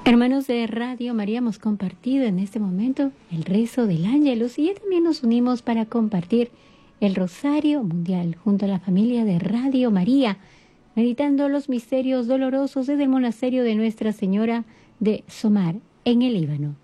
Hermanos de Radio María, hemos compartido en este momento el rezo del Ángelus y ya también nos unimos para compartir el Rosario Mundial junto a la familia de Radio María, meditando los misterios dolorosos desde el monasterio de Nuestra Señora de Somar en el Líbano.